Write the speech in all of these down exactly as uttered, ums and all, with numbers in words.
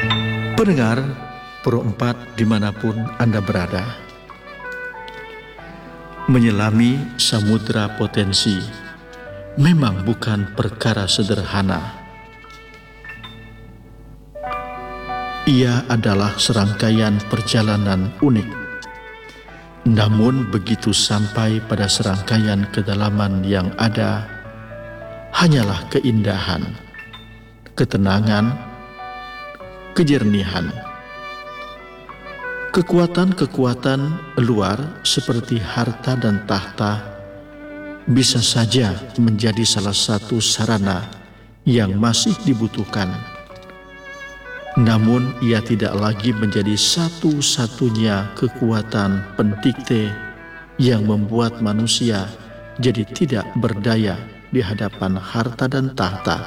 Pendengar Pro empat dimanapun Anda berada, menyelami samudra potensi memang bukan perkara sederhana. Ia adalah serangkaian perjalanan unik. Namun begitu sampai pada serangkaian kedalaman yang ada, hanyalah keindahan, ketenangan, kejernihan. Kekuatan-kekuatan luar seperti harta dan tahta bisa saja menjadi salah satu sarana yang masih dibutuhkan. Namun ia tidak lagi menjadi satu-satunya kekuatan pendikte yang membuat manusia jadi tidak berdaya di hadapan harta dan tahta.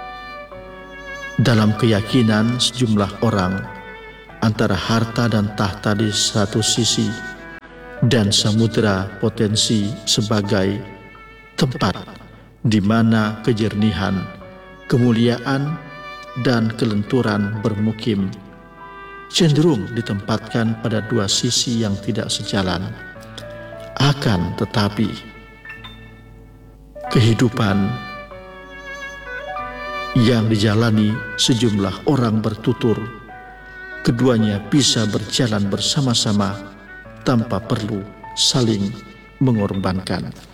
Dalam keyakinan sejumlah orang, antara harta dan tahta di satu sisi dan samudera potensi sebagai tempat di mana kejernihan, kemuliaan, dan kelenturan bermukim, cenderung ditempatkan pada dua sisi yang tidak sejalan. Akan tetapi, kehidupan yang dijalani sejumlah orang bertutur, keduanya bisa berjalan bersama-sama tanpa perlu saling mengorbankan.